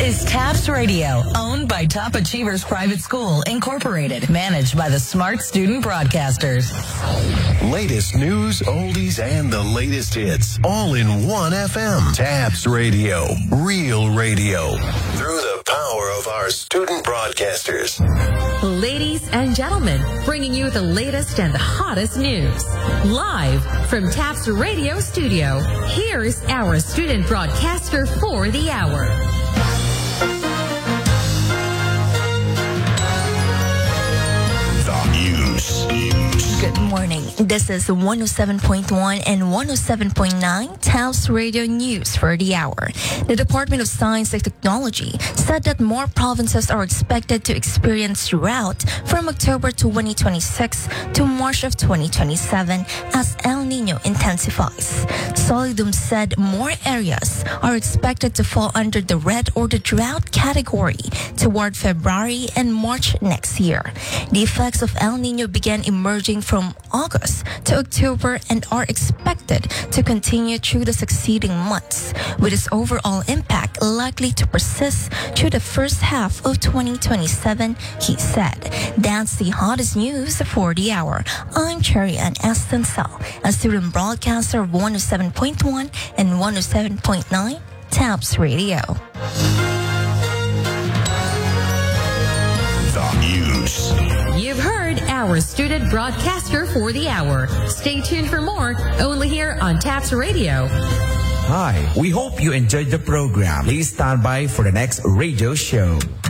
is TAPS Radio, owned by Top Achievers Private School, Incorporated, managed by the Smart Student Broadcasters. Latest news, oldies, and the latest hits, all in one FM. TAPS Radio, real radio, through the power of our student broadcasters. Ladies and gentlemen, bringing you the latest and the hottest news. Live from TAPS Radio Studio, here's our student broadcaster for the hour. The news. Good morning. This is 107.1 and 107.9 TAPS Radio News for the hour. The Department of Science and Technology said that more provinces are expected to experience drought from October 2026 to March of 2027 as El Nino intensifies. Solidum said more areas are expected to fall under the red or the drought category toward February and March next year. The effects of El Nino began emerging from August to October and are expected to continue through the succeeding months, with its overall impact likely to persist through the first half of 2027, he said. That's the hottest news for the hour. I'm Cherry Ann Estencel, a student broadcaster of 107.1 and 107.9 TAPS Radio. The news. You've heard our student broadcaster for the hour. Stay tuned for more, only here on TAPS Radio. Hi, we hope you enjoyed the program. Please stand by for the next radio show.